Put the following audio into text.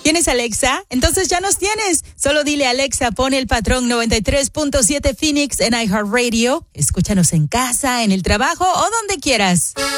¿Tienes Alexa? Entonces ya nos tienes. Solo dile a Alexa, pone el patrón 93.7 Phoenix en iHeartRadio. Escúchanos en casa, en el trabajo o donde quieras.